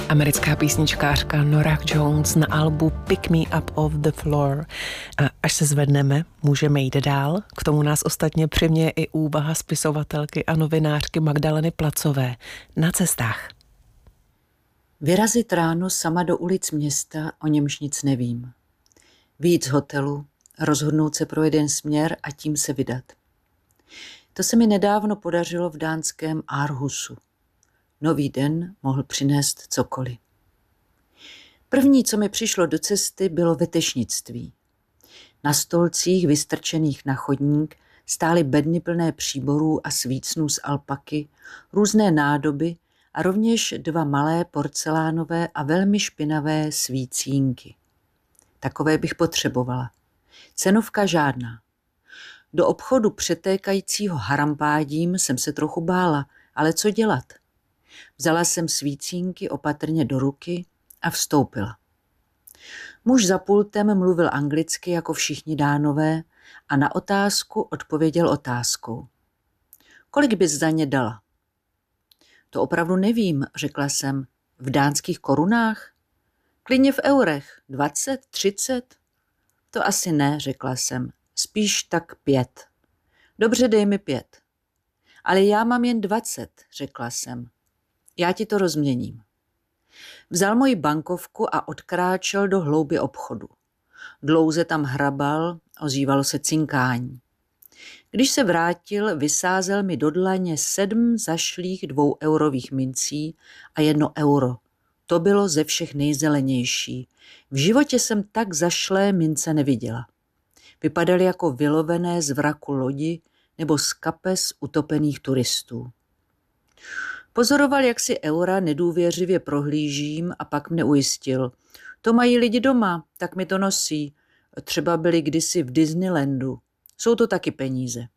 Americká písničkářka Norah Jones na albu Pick Me Up Off the Floor. A až se zvedneme, můžeme jít dál. K tomu nás ostatně přiměje i úvaha spisovatelky a novinářky Magdaleny Placové Na cestách. Vyrazit ráno sama do ulic města, o němž nic nevím. Vyjít z hotelu, rozhodnout se pro jeden směr a tím se vydat. To se mi nedávno podařilo v dánském Aarhusu. Nový den mohl přinést cokoliv. První, co mi přišlo do cesty, bylo vetešnictví. Na stolcích vystrčených na chodník stály bedny plné příborů a svícnů z alpaky, různé nádoby a rovněž 2 malé porcelánové a velmi špinavé svícínky. Takové bych potřebovala. Cenovka žádná. Do obchodu přetékajícího harampádím jsem se trochu bála, ale co dělat? Vzala jsem svícínky opatrně do ruky a vstoupila. Muž za pultem mluvil anglicky jako všichni Dánové a na otázku odpověděl otázkou. Kolik bys za ně dala? To opravdu nevím, řekla jsem. V dánských korunách? Klidně v eurech. 20, 30? To asi ne, řekla jsem. Spíš tak 5. Dobře, dej mi 5. Ale já mám jen 20, řekla jsem. Já ti to rozměním. Vzal moji bankovku a odkráčel do hlouby obchodu. Dlouze tam hrabal, ozývalo se cinkání. Když se vrátil, vysázel mi do dlaně 7 zašlých 2eurových mincí a 1 euro. To bylo ze všech nejzelenější. V životě jsem tak zašlé mince neviděla. Vypadaly jako vylovené z vraku lodi nebo z kapes utopených turistů. Pozoroval, jak si eura nedůvěřivě prohlížím a pak mne ujistil. To mají lidi doma, tak mi to nosí. Třeba byli kdysi v Disneylandu. Jsou to taky peníze.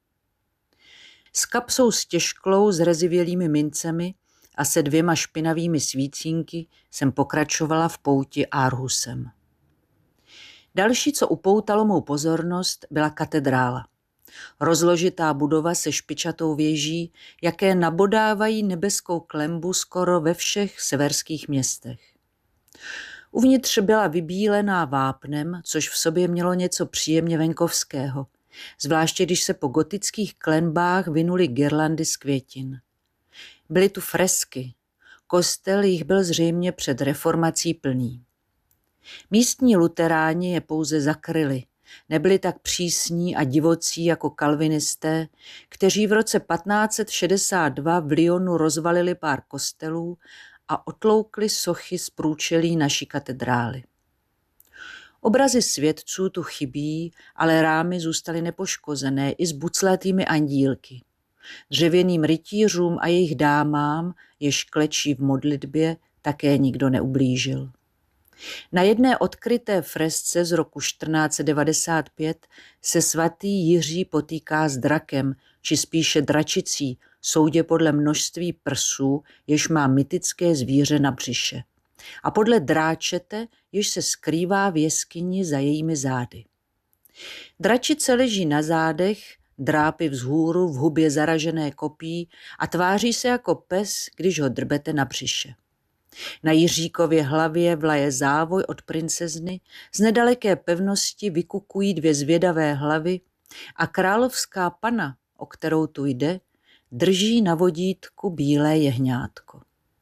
S kapsou stěžklou s rezivělými mincemi a se 2 špinavými svícínky jsem pokračovala v pouti Aarhusem. Další, co upoutalo mou pozornost, byla katedrála. Rozložitá budova se špičatou věží, jaké nabodávají nebeskou klenbu skoro ve všech severských městech. Uvnitř byla vybílená vápnem, což v sobě mělo něco příjemně venkovského, zvláště když se po gotických klenbách vinuly girlandy z květin. Byly tu fresky, kostel jich byl zřejmě před reformací plný. Místní luteráni je pouze zakryli, nebyli tak přísní a divocí jako kalvinisté, kteří v roce 1562 v Lyonu rozvalili pár kostelů a otloukli sochy z průčelí naší katedrály. Obrazy světců tu chybí, ale rámy zůstaly nepoškozené i s buclatými andílky. Dřevěným rytířům a jejich dámám, jež klečí v modlitbě, také nikdo neublížil. Na jedné odkryté fresce z roku 1495 se svatý Jiří potýká s drakem, či spíše dračicí, soudě podle množství prsů, jež má mytické zvíře na břiše. A podle dráčete, jež se skrývá v jeskyni za jejími zády. Dračice leží na zádech, drápy vzhůru v hubě zaražené kopí a tváří se jako pes, když ho drbete na břiše. Na Jiříkově hlavě vlaje závoj od princezny, z nedaleké pevnosti vykukují 2 zvědavé hlavy a královská pana, o kterou tu jde, drží na vodítku bílé jehňátko.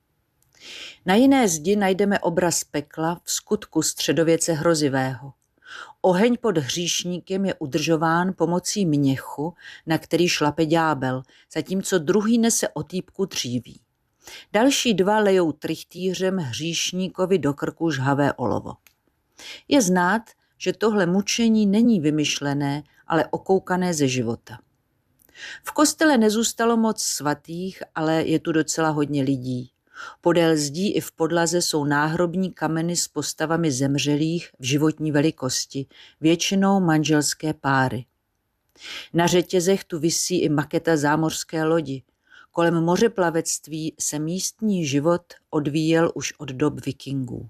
Na jiné zdi najdeme obraz pekla v skutku středověce hrozivého. Oheň pod hříšníkem je udržován pomocí měchu, na který šlape ďábel, zatímco druhý nese otýpku dříví. Další 2 lejou trychtýřem hříšníkovi do krku žhavé olovo. Je znát, že tohle mučení není vymyšlené, ale okoukané ze života. V kostele nezůstalo moc svatých, ale je tu docela hodně lidí. Podél zdí i v podlaze jsou náhrobní kameny s postavami zemřelých v životní velikosti, většinou manželské páry. Na řetězech tu visí i maketa zámořské lodi. Kolem mořeplavectví se místní život odvíjel už od dob vikingů.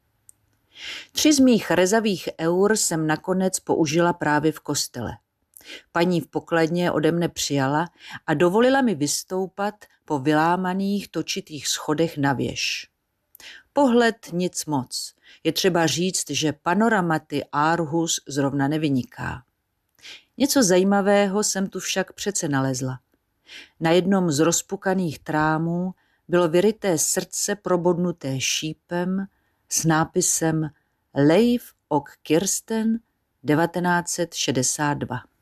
3 z mých rezavých eur jsem nakonec použila právě v kostele. Paní v pokladně ode mne přijala a dovolila mi vystoupat po vylámaných točitých schodech na věž. Pohled nic moc. Je třeba říct, že panoramaty Aarhus zrovna nevyniká. Něco zajímavého jsem tu však přece nalezla. Na jednom z rozpukaných trámů bylo vyryté srdce probodnuté šípem s nápisem Leif och Kirsten 1962.